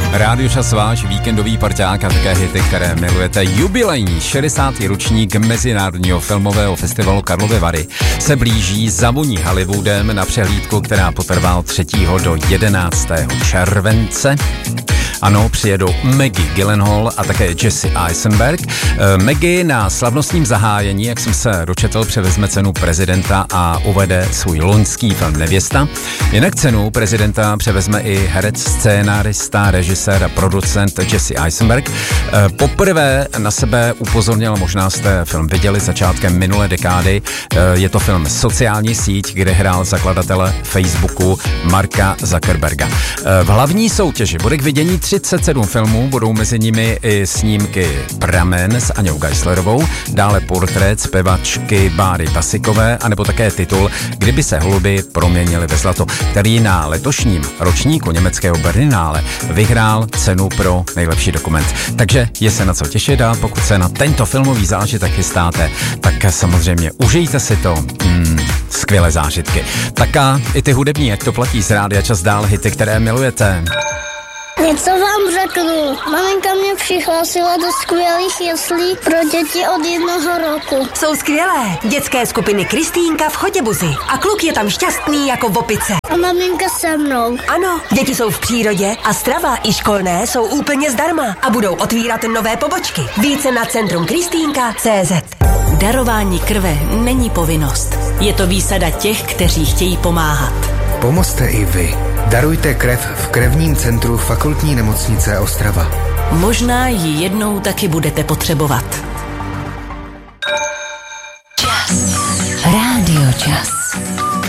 Rádio Čas, váš víkendový parťák a také hity, které milujete. Jubilejní 60. ročník Mezinárodního filmového festivalu Karlovy Vary se blíží, zavoní Hollywoodem na přehlídku, která potrvá od 3. do 11. července. Ano, přijedou Maggie Gyllenhaal a také Jesse Eisenberg. Maggie na slavnostním zahájení, jak jsem se dočetl, převezme cenu prezidenta a uvede svůj loňský film Nevěsta. Jinak cenu prezidenta převezme i herec, scénárista, režisér a producent Jesse Eisenberg. Poprvé na sebe upozornil, možná jste film viděli začátkem minulé dekády, je to film Sociální síť, kde hrál zakladatele Facebooku Marka Zuckerberga. V hlavní soutěži bude k vidění 37 filmů, budou mezi nimi i snímky Pramen s Aňou Geislerovou, dále portrét zpěvačky Báry Pasikové, anebo také titul Kdyby se holuby proměnily ve zlato, který na letošním ročníku německého Berlinále vyhrál cenu pro nejlepší dokument. Takže je se na co těšit a pokud se na tento filmový zážitek chystáte, tak samozřejmě užijte si to. Skvělé zážitky. Tak a i ty hudební, jak to platí z Rádia Čas dál, hity, které milujete. Něco vám řeknu. Maminka mě přihlásila do skvělých jeslí pro děti od 1 roku. Jsou skvělé. Dětské skupiny Kristýnka v Chotěbuzi. A kluk je tam šťastný jako v opice. A maminka se mnou. Ano, děti jsou v přírodě a strava i školné jsou úplně zdarma. A budou otvírat nové pobočky. Více na centrumkristýnka.cz. Darování krve není povinnost. Je to výsada těch, kteří chtějí pomáhat. Pomozte i vy. Darujte krev v krevním centru Fakultní nemocnice Ostrava. Možná ji jednou taky budete potřebovat. Čas. Rádio Čas.